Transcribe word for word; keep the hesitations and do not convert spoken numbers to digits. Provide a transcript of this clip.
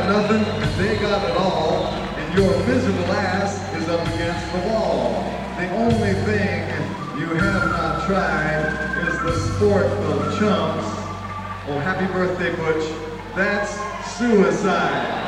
got nothing and they got it all, and your miserable ass is up against the wall. The only thing you have not tried is the sport of chumps. Oh, happy birthday, Butch. That's suicide.